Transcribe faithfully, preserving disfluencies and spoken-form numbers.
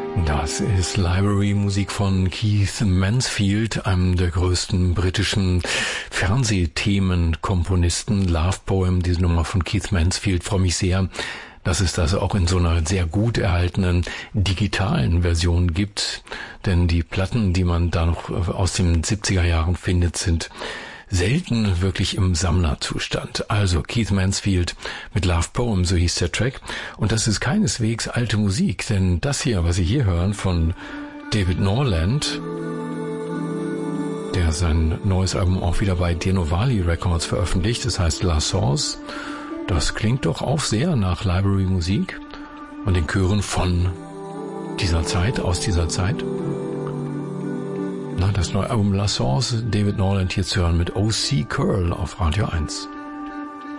Das ist Library-Musik von Keith Mansfield, einem der größten britischen Fernsehthemenkomponisten. Love Poem, diese Nummer von Keith Mansfield, freue mich sehr, dass es das auch in so einer sehr gut erhaltenen digitalen Version gibt. Denn die Platten, die man da noch aus den siebziger Jahren findet, sind selten wirklich im Sammlerzustand. Also Keith Mansfield mit Love Poem, so hieß der Track. Und das ist keineswegs alte Musik, denn das hier, was Sie hier hören von David Norland, der sein neues Album auch wieder bei Denovali Records veröffentlicht, das heißt La Source, das klingt doch auch sehr nach Library-Musik und den Chören von dieser Zeit, aus dieser Zeit. Na, das neue Album La Source, David Norland hier zu hören mit O C Curl auf Radio eins.